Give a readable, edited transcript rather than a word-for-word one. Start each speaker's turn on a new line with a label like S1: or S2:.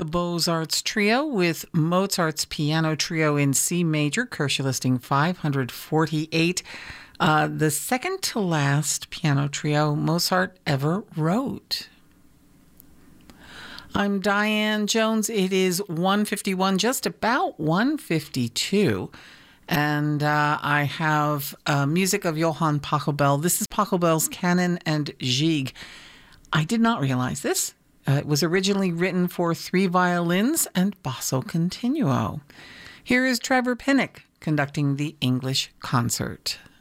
S1: the Beaux-Arts Trio with Mozart's Piano Trio in C major, Koeshler listing 548. The second to last piano trio Mozart ever wrote. I'm Diane Jones. It is 1:51, just about 1:52. And I have music of Johann Pachelbel. This is Pachelbel's Canon and Gigue. I did not realize this. It was originally written for 3 violins and basso continuo. Here is Trevor Pinnock conducting the English concert.